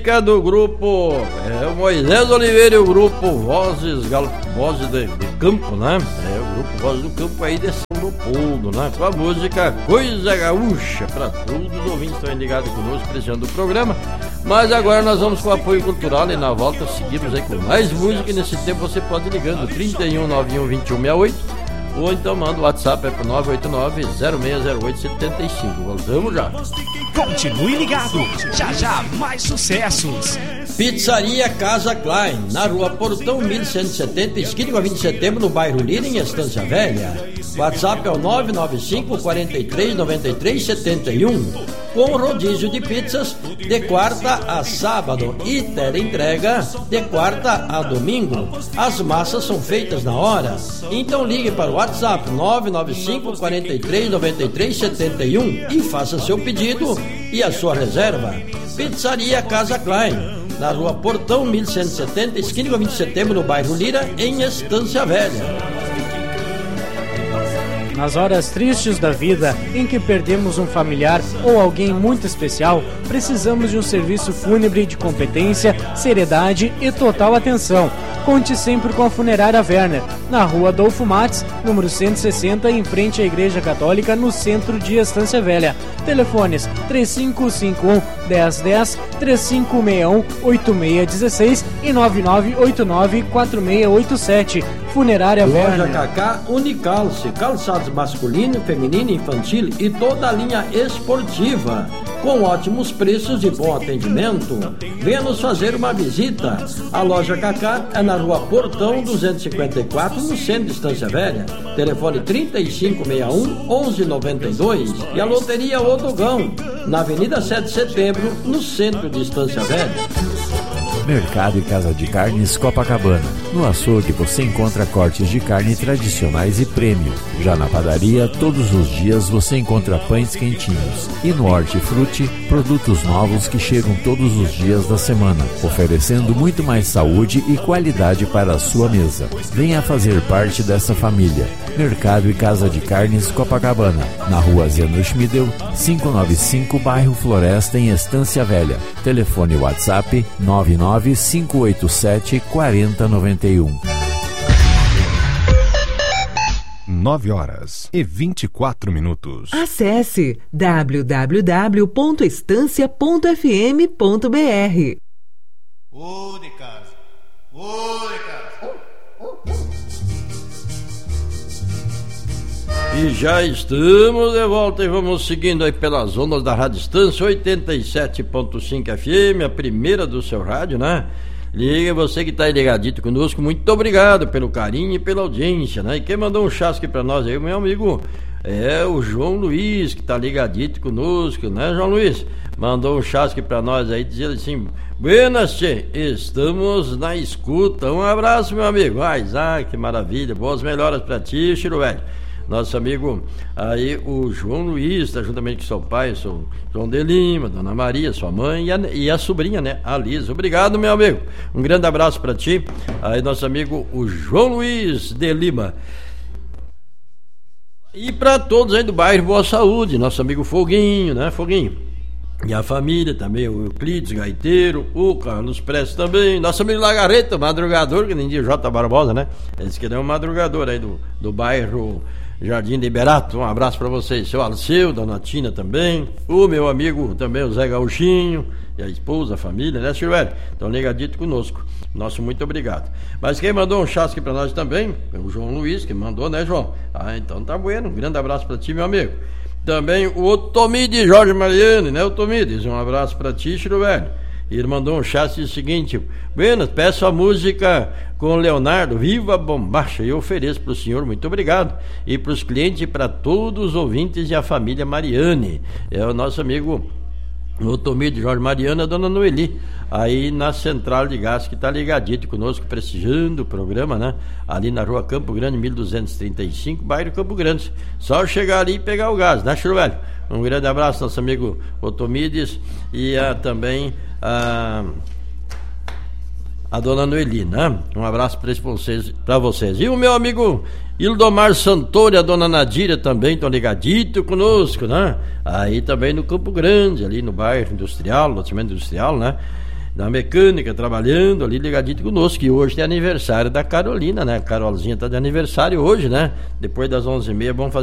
música do grupo o Moisés Oliveira e o grupo Vozes de Campo, né? O grupo Vozes do Campo aí de São Leopoldo, né? Com a música Coisa Gaúcha, para todos os ouvintes que estão ligados conosco, prestigiando o programa. Mas agora nós vamos com o apoio cultural e na volta seguimos aí com mais música. E nesse tempo você pode ir ligando 31 91 21 68 ou então manda o WhatsApp pro 989-060875. Voltamos já. Continue ligado, já mais sucessos. Pizzaria Casa Klein, na rua Portão 1170, esquina com a 20 de setembro, no bairro Lira, em Estância Velha. WhatsApp é o 995-43-93-71. Com rodízio de pizzas de quarta a sábado e teleentrega de quarta a domingo. As massas são feitas na hora. Então ligue para o WhatsApp 995-43-93-71 e faça seu pedido e a sua reserva. Pizzaria Casa Klein, na rua Portão 1170, esquina com 20 de setembro, no bairro Lira, em Estância Velha. Nas horas tristes da vida, em que perdemos um familiar ou alguém muito especial, precisamos de um serviço fúnebre de competência, seriedade e total atenção. Conte sempre com a Funerária Werner, na rua Adolfo Mates, número 160, em frente à Igreja Católica, no centro de Estância Velha. Telefones 3551-1010, 3561-8616 e 9989-4687. Funerária Werner. Loja Cacá Unicalce, calçados masculino, feminino, infantil e toda a linha esportiva, com ótimos preços e bom atendimento. Venha nos fazer uma visita. A Loja Cacá é na rua Portão 254, no centro de Estância Velha. Telefone 3561-1192. E a Loteria Odogão, na Avenida 7 de Setembro, no centro de Estância Velha. Mercado e Casa de Carnes Copacabana. No açougue você encontra cortes de carne tradicionais e prêmio. Já na padaria, todos os dias você encontra pães quentinhos. E no Hortifruti, produtos novos que chegam todos os dias da semana, oferecendo muito mais saúde e qualidade para a sua mesa. Venha fazer parte dessa família. Mercado e Casa de Carnes Copacabana, na rua Zeno Schmidel, 595, bairro Floresta, em Estância Velha. Telefone WhatsApp 99587-4091. 9h24. Acesse www.estancia.fm.br. Ô de casa. E já estamos de volta e vamos seguindo aí pelas ondas da Rádio Estância 87.5 FM, a primeira do seu rádio, né? Liga, você que tá ligadito conosco, muito obrigado pelo carinho e pela audiência, né? E quem mandou um chasque pra nós aí, meu amigo, é o João Luiz, que tá ligadito conosco, né, João Luiz? Mandou um chasque pra nós aí, dizendo assim: buenas, tchê, estamos na escuta. Um abraço, meu amigo. Que maravilha, boas melhoras pra ti, Chiro Velho. Nosso amigo aí, o João Luiz, tá juntamente com seu pai, seu João de Lima, Dona Maria, sua mãe e a sobrinha, né, a Lisa. Obrigado, meu amigo. Um grande abraço pra ti. Aí, nosso amigo, o João Luiz de Lima. E pra todos aí do bairro Boa Saúde, nosso amigo Foguinho, né, Foguinho? E a família também, o Euclides Gaiteiro, o Carlos Prestes também, nosso amigo Lagarreta, madrugador, que nem dia J. Barbosa, né? Eles queriam um madrugador aí do bairro Jardim de Iberato. Um abraço pra vocês, seu Alceu, Dona Tina também, o meu amigo também, o Zé Gauchinho, e a esposa, a família, né, Silvério? Velho? Estão ligadito conosco. Nosso muito obrigado. Mas quem mandou um chasque pra nós também, é o João Luiz, que mandou, né, João? Então tá bueno. Um grande abraço pra ti, meu amigo. Também o Otomide Jorge Mariano, né, Otomides? Um abraço pra ti, Chiro Velho. E ele mandou um chassi seguinte: buenas, peço a música com o Leonardo, Viva Bombacha, e ofereço pro senhor, muito obrigado. E pros clientes e para todos os ouvintes e a família Mariane. É o nosso amigo Otomide Jorge Mariano, a dona Noeli, aí na central de gás, que tá ligadito conosco, prestigiando o programa, né? Ali na rua Campo Grande, 1235, bairro Campo Grande. Só chegar ali e pegar o gás, né, Chiro Velho? Um grande abraço, nosso amigo Otomides, e também a dona Noeli, né? Um abraço para vocês. E o meu amigo Ildomar Santoro e a dona Nadira também estão ligadito conosco, né? Aí também no Campo Grande, ali no bairro industrial, loteamento industrial, né? da mecânica, trabalhando ali, ligadito conosco, que hoje tem aniversário da Carolina, né? A Carolzinha tá de aniversário hoje, né? Depois das 11h30, vamos fazer